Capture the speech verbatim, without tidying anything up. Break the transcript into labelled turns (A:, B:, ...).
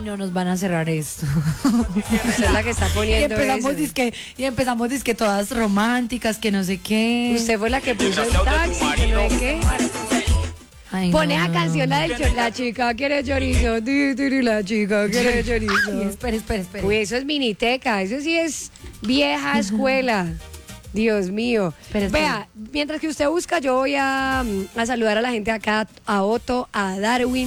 A: no, nos van a cerrar esto.
B: Usted es la que está
A: Y
B: poniendo
A: empezamos,
B: eso.
A: dizque, y empezamos dizque todas románticas, que no sé qué.
B: Usted fue la que puso el taxi, que no sé qué.
A: Ay,
B: Pone
A: no,
B: esa
A: no,
B: canción,
A: no.
B: la del chorizo. La chica quiere chorizo. Di, di, di, La chica quiere
A: Ay,
B: chorizo.
A: espera, espera, espera.
B: Uy, eso es miniteca. Eso sí es vieja escuela. Dios mío.
A: Espera, espera.
B: Vea, mientras que usted busca, yo voy a, a saludar a la gente acá, a Otto, a Darwin.